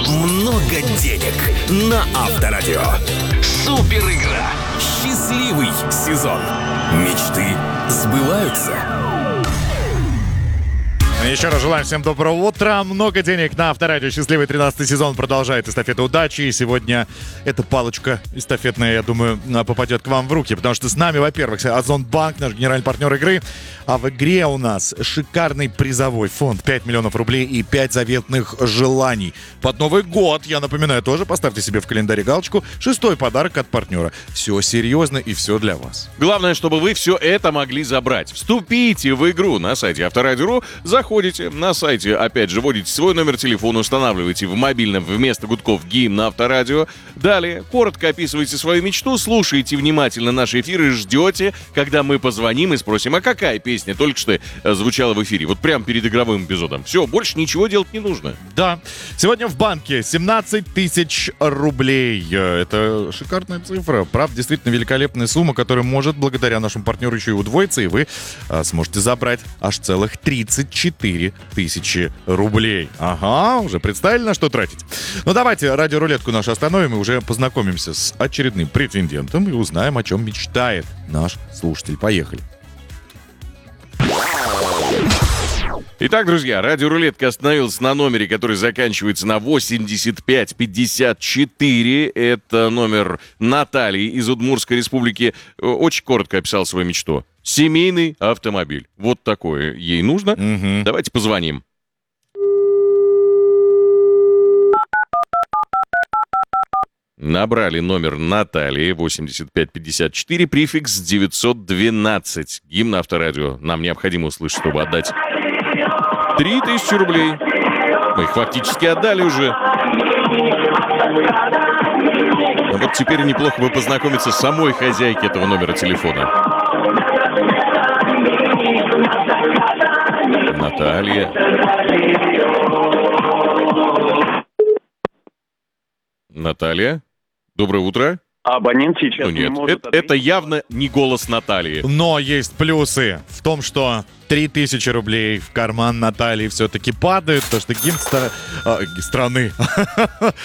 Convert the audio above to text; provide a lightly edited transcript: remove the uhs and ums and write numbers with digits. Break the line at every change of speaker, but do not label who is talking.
Много денег на Авторадио. Супер игра. Счастливый сезон. Мечты сбываются.
Еще раз желаем всем доброго утра. Много денег на Авторадио. Счастливый 13-й сезон продолжает эстафету удачи. И сегодня эта палочка эстафетная, я думаю, попадет к вам в руки. Потому что с нами, во-первых, Озонбанк, наш генеральный партнер игры. А в игре у нас шикарный призовой фонд. 5 миллионов рублей и 5 заветных желаний. Под Новый год, я напоминаю, тоже поставьте себе в календаре галочку. 6-й подарок от партнера. Все серьезно и все для вас.
Главное, чтобы вы все это могли забрать. Вступите в игру на сайте Авторадио.ру. Заходите на сайте, опять же, вводите свой номер телефона, устанавливаете в мобильном вместо гудков гимн на Авторадио. Далее, коротко описываете свою мечту, слушаете внимательно наш эфир и ждете, когда мы позвоним и спросим, а какая песня только что звучала в эфире. Вот прямо перед игровым эпизодом. Все, больше ничего делать не нужно.
Да. Сегодня в банке 17 тысяч рублей. Это шикарная цифра. Правда, действительно великолепная сумма, которая может благодаря нашему партнеру еще и удвоиться, и вы сможете забрать аж целых 34 тысячи рублей. Ага, уже представили, на что тратить? Ну, давайте радиорулетку нашу остановим и уже познакомимся с очередным претендентом и узнаем, о чем мечтает наш слушатель. Поехали.
Итак, друзья, радиорулетка остановилась на номере, который заканчивается на 8554. Это номер Натальи из Удмуртской республики. Очень коротко описал свою мечту. Семейный автомобиль. Вот такое ей нужно.
Угу.
Давайте позвоним. Набрали номер Натальи 8554, префикс 912. Гимн Авторадио. Нам необходимо услышать, чтобы отдать 3000 рублей. Мы их фактически отдали уже. А вот теперь неплохо бы познакомиться с самой хозяйкой этого номера телефона. Наталья. Наталья? Доброе утро.
Абонент сейчас не
Нет,
может
это явно не голос Натальи.
Но есть плюсы в том, что 3000 рублей в карман Натальи все-таки падают, потому что гимн страны